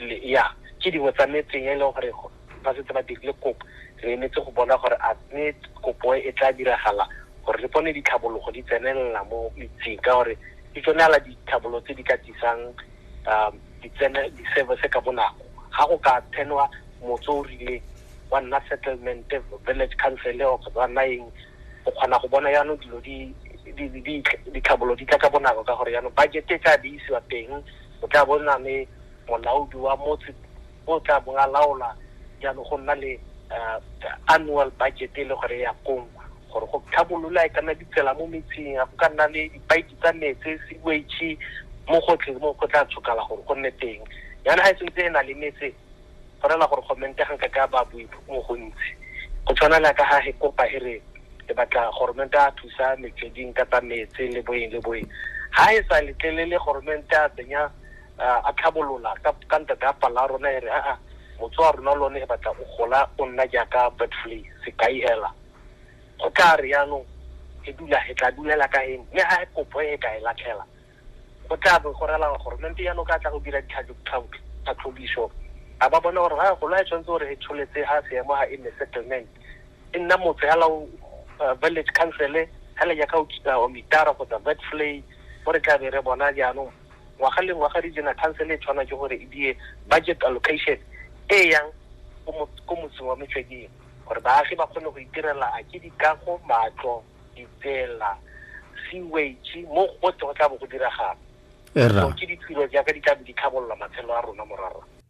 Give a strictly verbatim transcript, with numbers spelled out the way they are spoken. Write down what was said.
ya ke dingwe tsa metseng e leng gore ba setse ba dirile kopo re emetse go bona gore a mme kopo e tla diragala gore re bone ditlhabologo di tsenelela mo metseng ka gore di tsonela ditlhabolo tse di ka tisang um di-service ka bonako ga go ka thenwa motse o rile wa nna settlement village council o kgotsa naeng o kgona go bona yaanong dilo ditlhabolo di tla ka bonako ka gore yaanong budget e tla di isiwa teng o tla bona le molaodi wa motse o tla bo a laola yaanong go nna le annual budget e le gore ya kong gore go tlhabolola e kana ditsela mo metseng go ka nna le dipaipi tsa metsi sewage mo gotlhe mo go tla tshokala gore go nne teng yana ha se ntse na le metse gorela gore commentegang ka ka ba bui mo go ntsi go tshwanela ka ha he kopa here e batla government a thusa metseding ka tsa metsi le boeng le boeng ha e sa letlelele government a tsenya a tlhabolola ka kanta ka pala rona ere a motho wa rona lone e batla go gola o nna jaaka bird flu se kai hela go tla re yaanong e dula e tla dulela ka eng mme ha kopo e ka e latlhela go tla be go rela government yaanong ka tla go dira ditlhatlhobiso a ba bona gore ga go la tshwantse gore e tsholetse ha se mo ha in settlement e nna motse hala village council hala ya ka o mitara go tsa bird flu gore tla be re bona jaanong ngwaga le ngwaga regional council e tshwana ke gore e die budget allocation e yang go motseng wa Metsweding gore baagi ba kgone go itirela a ke dikago matlo ditsela sewage mo go tlo go tla bo go diragala era ke ditiro jaaka di tla di tlhabolola matshelo a rona morara.